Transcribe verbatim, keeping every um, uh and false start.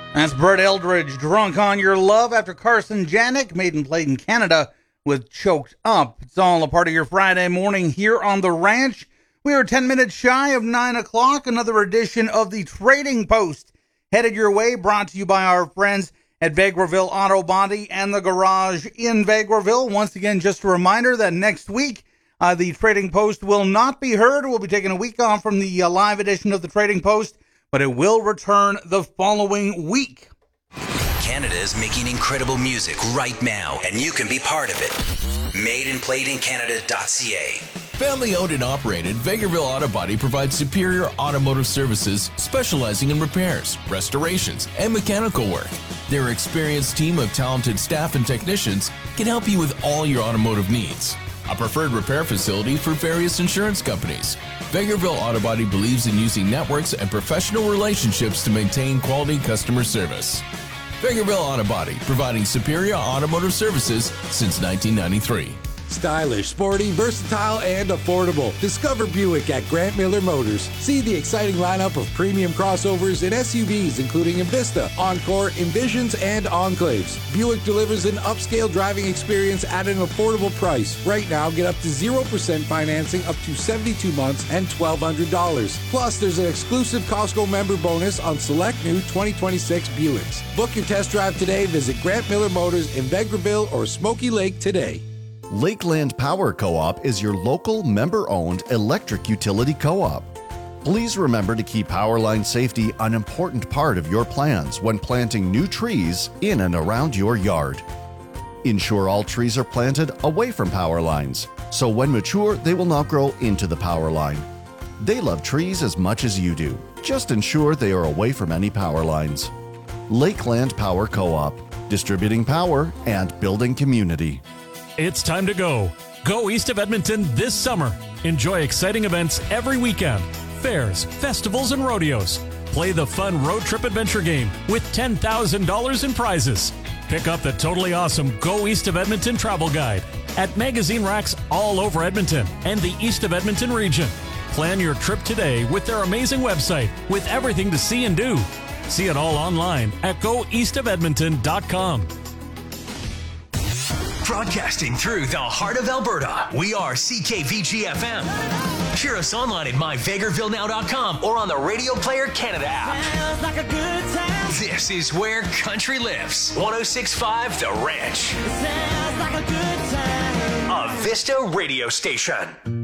That's Brett Eldridge, Drunk on Your Love, after Carson Janik, made and played in Canada with Choked Up. It's all a part of your Friday morning here on the ranch. We are ten minutes shy of nine o'clock. Another edition of the Trading Post headed your way, brought to you by our friends at Vegreville Auto Body and the Garage in Vegreville. Once again, just a reminder that next week, uh, the Trading Post will not be heard. We'll be taking a week off from the uh, live edition of the Trading Post, but it will return the following week. Canada is making incredible music right now, and you can be part of it. made and played in canada dot c a. Family owned and operated, Vegreville Auto Body provides superior automotive services specializing in repairs, restorations, and mechanical work. Their experienced team of talented staff and technicians can help you with all your automotive needs. A preferred repair facility for various insurance companies. Vegreville Auto Body believes in using networks and professional relationships to maintain quality customer service. Vegreville Auto Body, providing superior automotive services since nineteen ninety-three. Stylish, sporty, versatile, and affordable. Discover Buick at Grant Miller Motors. See the exciting lineup of premium crossovers and S U Vs, including Envista, Encore, Envisions, and Enclaves. Buick delivers an upscale driving experience at an affordable price. Right now, get up to zero percent financing up to seventy-two months and twelve hundred dollars. Plus, there's an exclusive Costco member bonus on select new twenty twenty-six Buicks. Book your test drive today. Visit Grant Miller Motors in Vegreville or Smoky Lake today. Lakeland Power Co-op is your local member-owned electric utility co-op. Please remember to keep power line safety an important part of your plans when planting new trees in and around your yard. Ensure all trees are planted away from power lines, so when mature, they will not grow into the power line. They love trees as much as you do. Just ensure they are away from any power lines. Lakeland Power Co-op, distributing power and building community. It's time to go. Go east of Edmonton this summer. Enjoy exciting events every weekend. Fairs, festivals, and rodeos. Play the fun road trip adventure game with ten thousand dollars in prizes. Pick up the totally awesome Go East of Edmonton travel guide at magazine racks all over Edmonton and the East of Edmonton region. Plan your trip today with their amazing website with everything to see and do. See it all online at go east of edmonton dot com. Broadcasting through the heart of Alberta, we are C K V G F M. Hear us online at my vegreville now dot com or on the Radio Player Canada app. Sounds like a good time. This is where country lives. one oh six point five The Ranch. Sounds like a good time. A Vista radio station.